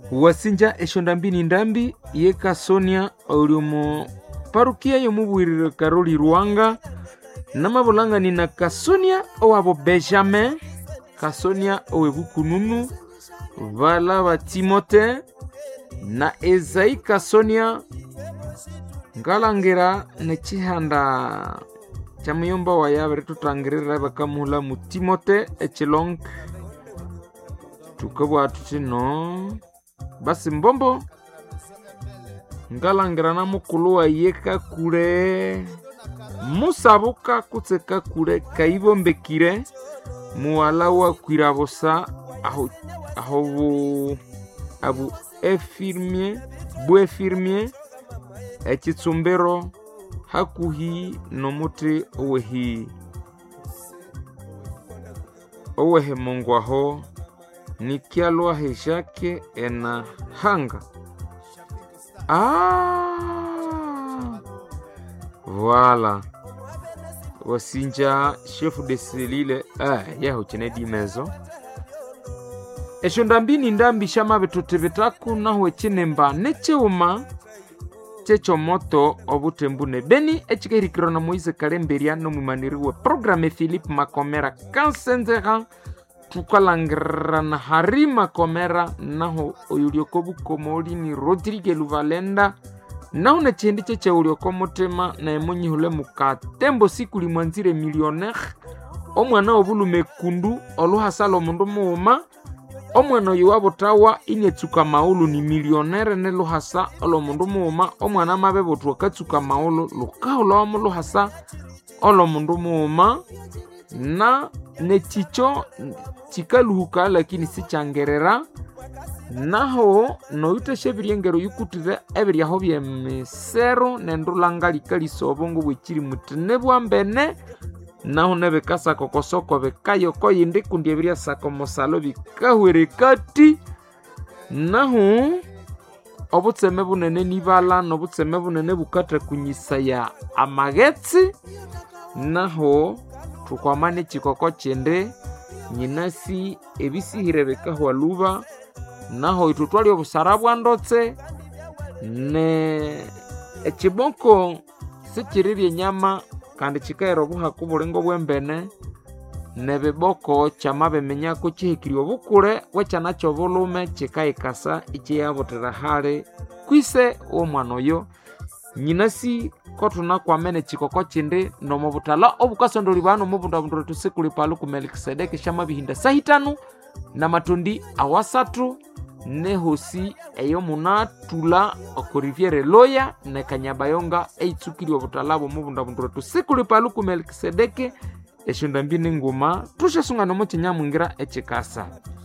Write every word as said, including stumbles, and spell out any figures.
wasinja eshondambi ni ndambi yeka Sonia oliomo parukia yomubwirire Karoli Ruanga namabulanga ni na Kasonia owabo Benjamin Kasonia owebukununu vala wa Timote na Ezai Kasonia ngalangera nechihanda chamuyomba wayabere tutangirira bakamula mu Timote echelong tukabwa tutino basi mbombo ngalangera na mukulu wa yeka kure musabuka kutseka kure kaibombekire muwala wa kwirabosa aho aho abu efirmie bwe firmie ekitsumbero hakuhi nomuti owehi owehe mongwaho nikialwa heshake ena hanga. Ah, voilà. Wasinja chef de selile ah yaho chenedi mezo. Eshondambi ni ndambi shama betutebetaku naho chinemba necheuma checho moto obutembune beni echikirikiro na Moise Kalemberia no mumaniriwe programme Philippe Makomera kansendera tukalangra na harima komera naho oyuliokobu komoli ni Rodrigue Luvalenda naho na chendi cheche ulioko na emonyi hule mukatembo siku limwanzire millionnaire omwana obulu mekundu oluha salo mundu muuma omwana yuwabo tawa inetsuka maulu ni millionnaire ne luhasa olo mundu muuma omwana mabebo twakatsuka maulu lukaulo mu luhasa olo mundu muuma na nechicho chikaluhuka lakini sichangerera naho no yuteshebiri engero yukutire ebiri aho bye mesero nendulangali kalisobongo bwikiri mutene bwambene naho nebekasa kokosoko bekayo koyindi kundi ebiri asako mosalo bikahwere kati naho obutseme bunene nibala no butseme bunene bukata kunyisa ya amagetsi naho tukwamane chikoko chende nyinasi ebisihire bekahwa luba naho itutwali obusarabu andotse ne echibonko sikiriri nyama kandi chikaero buha kubulengo bwembene nebeboko chamabe menyako chihikiri obukure wechana chobulume chikaikasa ichiyabotera hale kwise omwana yo nyinasi kotuna kwa mene chikoko chinde no mobutala obukasondoli bano mobunda bundoro tusikuli palu ku Melkisedeki shama bihinda sahitanu na matundi awasatu ne hosi eyo munatula okoriviere loya ne kanyabayonga eitsukiri obutalabo mobunda bundoro tusikuli palu ku Melkisedeki eshundambini nguma tushasunga no mochinya mwingira echikasa